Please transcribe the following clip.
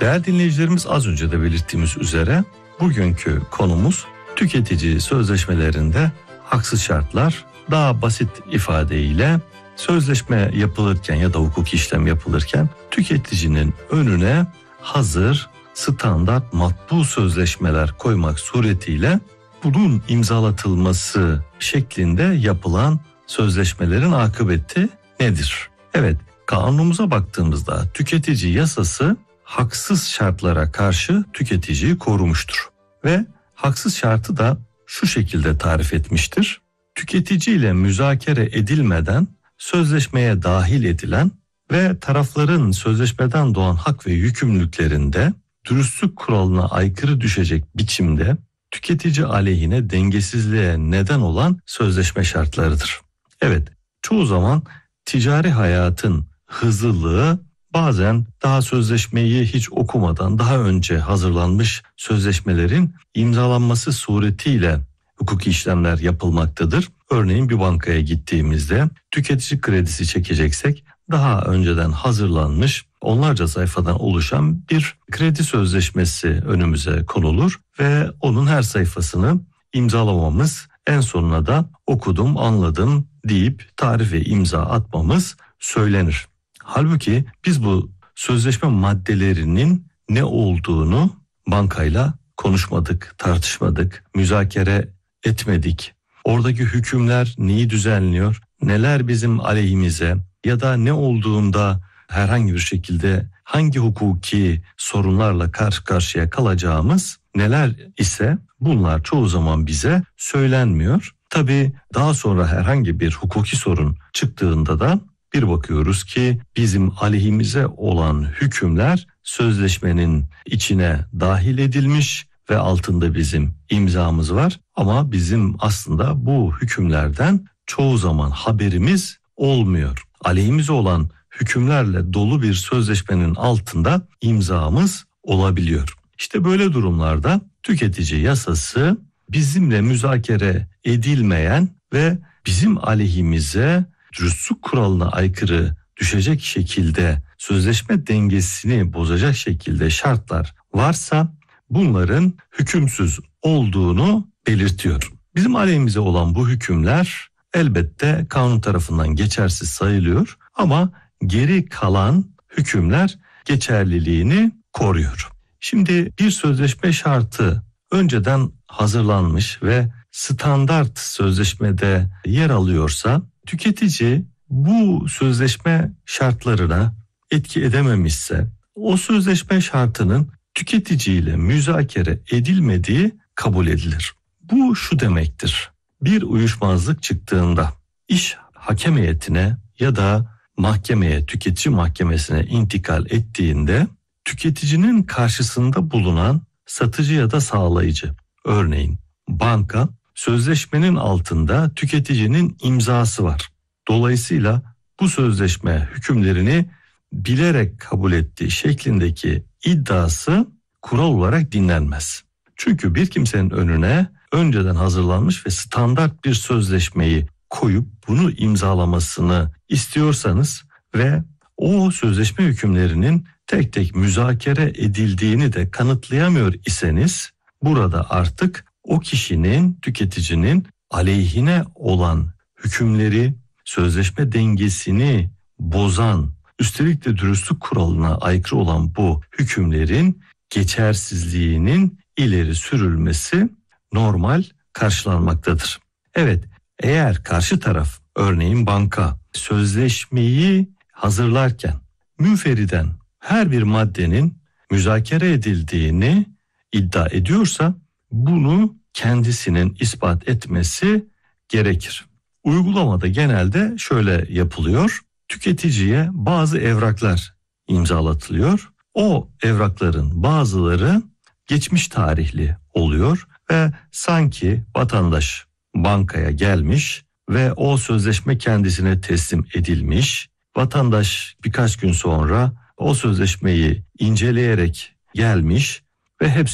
Değerli dinleyicilerimiz, az önce de belirttiğimiz üzere bugünkü konumuz tüketici sözleşmelerinde haksız şartlar. Daha basit ifadeyle sözleşme yapılırken ya da hukuki işlem yapılırken tüketicinin önüne hazır, standart, matbu sözleşmeler koymak suretiyle bunun imzalatılması şeklinde yapılan sözleşmelerin akıbeti nedir? Evet, kanunumuza baktığımızda tüketici yasası haksız şartlara karşı tüketiciyi korumuştur. Ve haksız şartı da şu şekilde tarif etmiştir. Tüketiciyle müzakere edilmeden sözleşmeye dahil edilen ve tarafların sözleşmeden doğan hak ve yükümlülüklerinde dürüstlük kuralına aykırı düşecek biçimde tüketici aleyhine dengesizliğe neden olan sözleşme şartlarıdır. Evet, çoğu zaman ticari hayatın hızlılığı bazen daha sözleşmeyi hiç okumadan daha önce hazırlanmış sözleşmelerin imzalanması suretiyle hukuki işlemler yapılmaktadır. Örneğin bir bankaya gittiğimizde tüketici kredisi çekeceksek daha önceden hazırlanmış onlarca sayfadan oluşan bir kredi sözleşmesi önümüze konulur ve onun her sayfasını imzalamamız, en sonuna da okudum, anladım deyip tarih ve imza atmamız söylenir. Halbuki biz bu sözleşme maddelerinin ne olduğunu bankayla konuşmadık, tartışmadık, müzakere etmedik. Oradaki hükümler neyi düzenliyor, neler bizim aleyhimize ya da ne olduğunda herhangi bir şekilde hangi hukuki sorunlarla karşı karşıya kalacağımız neler ise bunlar çoğu zaman bize söylenmiyor. Tabii daha sonra herhangi bir hukuki sorun çıktığında da bir bakıyoruz ki bizim aleyhimize olan hükümler sözleşmenin içine dahil edilmiş ve altında bizim imzamız var. Ama bizim aslında bu hükümlerden çoğu zaman haberimiz olmuyor. Aleyhimize olan hükümlerle dolu bir sözleşmenin altında imzamız olabiliyor. İşte böyle durumlarda tüketici yasası bizimle müzakere edilmeyen ve bizim aleyhimize dürüstlük kuralına aykırı düşecek şekilde sözleşme dengesini bozacak şekilde şartlar varsa bunların hükümsüz olduğunu belirtiyor. Bizim aleyhimize olan bu hükümler elbette kanun tarafından geçersiz sayılıyor ama geri kalan hükümler geçerliliğini koruyor. Şimdi bir sözleşme şartı önceden hazırlanmış ve standart sözleşmede yer alıyorsa tüketici bu sözleşme şartlarına etki edememişse o sözleşme şartının tüketiciyle müzakere edilmediği kabul edilir. Bu şu demektir: bir uyuşmazlık çıktığında iş hakem heyetine ya da mahkemeye, tüketici mahkemesine intikal ettiğinde tüketicinin karşısında bulunan satıcı ya da sağlayıcı, örneğin banka, sözleşmenin altında tüketicinin imzası var. Dolayısıyla bu sözleşme hükümlerini bilerek kabul ettiği şeklindeki iddiası kural olarak dinlenmez. Çünkü bir kimsenin önüne önceden hazırlanmış ve standart bir sözleşmeyi koyup bunu imzalamasını istiyorsanız ve o sözleşme hükümlerinin tek tek müzakere edildiğini de kanıtlayamıyor iseniz burada artık o kişinin, tüketicinin aleyhine olan hükümleri, sözleşme dengesini bozan, üstelik de dürüstlük kuralına aykırı olan bu hükümlerin geçersizliğinin ileri sürülmesi normal karşılanmaktadır. Evet, eğer karşı taraf, örneğin banka, sözleşmeyi hazırlarken münferiden her bir maddenin müzakere edildiğini iddia ediyorsa bunu kendisinin ispat etmesi gerekir. Uygulamada genelde şöyle yapılıyor: tüketiciye bazı evraklar imzalatılıyor. O evrakların bazıları geçmiş tarihli oluyor ve sanki vatandaş bankaya gelmiş ve o sözleşme kendisine teslim edilmiş. Vatandaş birkaç gün sonra o sözleşmeyi inceleyerek gelmiş ve hepsi